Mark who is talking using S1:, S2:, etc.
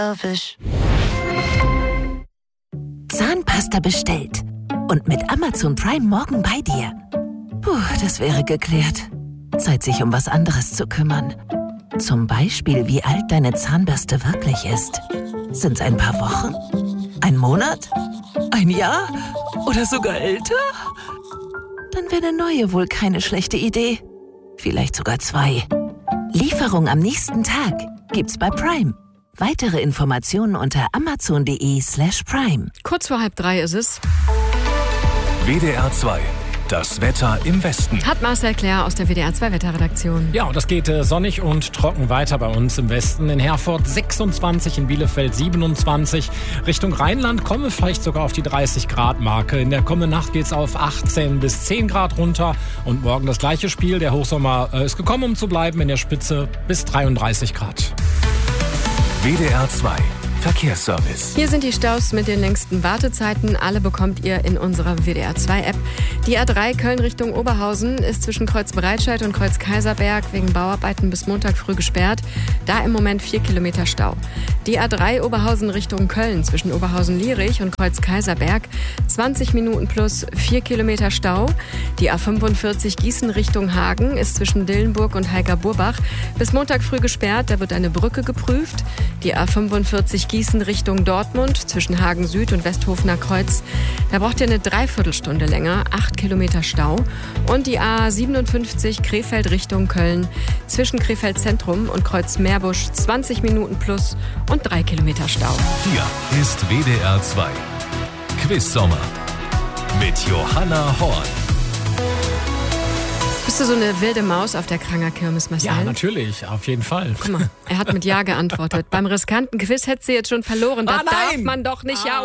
S1: Zahnpasta bestellt. Und mit Amazon Prime morgen bei dir. Puh, das wäre geklärt. Zeit, sich um was anderes zu kümmern. Zum Beispiel, wie alt deine Zahnbürste wirklich ist. Sind's ein paar Wochen? Ein Monat? Ein Jahr? Oder sogar älter? Dann wäre eine neue wohl keine schlechte Idee. Vielleicht sogar 2. Lieferung am nächsten Tag gibt's bei Prime. Weitere Informationen unter amazon.de/prime.
S2: Kurz vor 2:30 ist es.
S3: WDR 2. Das Wetter im Westen.
S2: Hat Marcel Claire aus der WDR 2 Wetterredaktion.
S4: Ja, und das geht sonnig und trocken weiter bei uns im Westen. In Herford 26, in Bielefeld 27. Richtung Rheinland kommen wir vielleicht sogar auf die 30-Grad-Marke. In der kommenden Nacht geht es auf 18 bis 10 Grad runter. Und morgen das gleiche Spiel. Der Hochsommer ist gekommen, um zu bleiben. In der Spitze bis 33 Grad.
S3: WDR 2. Verkehrsservice.
S2: Hier sind die Staus mit den längsten Wartezeiten. Alle bekommt ihr in unserer WDR 2 App. Die A3 Köln Richtung Oberhausen ist zwischen Kreuz Breitscheid und Kreuz Kaiserberg wegen Bauarbeiten bis Montag früh gesperrt. Da im Moment 4 Kilometer Stau. Die A3 Oberhausen Richtung Köln zwischen Oberhausen-Lierich und Kreuz Kaiserberg 20 Minuten plus 4 Kilometer Stau. Die A45 Gießen Richtung Hagen ist zwischen Dillenburg und Heiger-Burbach bis Montag früh gesperrt. Da wird eine Brücke geprüft. Die A45 Gießen Richtung Dortmund zwischen Hagen Süd und Westhofener Kreuz. Da braucht ihr eine Dreiviertelstunde länger, 8 Kilometer Stau. Und die A57 Krefeld Richtung Köln zwischen Krefeld Zentrum und Kreuz Meerbusch 20 Minuten plus und 3 Kilometer Stau.
S3: Hier ist WDR 2. Quiz-Sommer mit Johanna Horn.
S2: Bist du so eine wilde Maus auf der Kranger Kirmes, Marcel?
S4: Ja, natürlich, auf jeden Fall.
S2: Guck mal, er hat mit Ja geantwortet. Beim riskanten Quiz hättest du jetzt schon verloren. Da darf man doch nicht Ja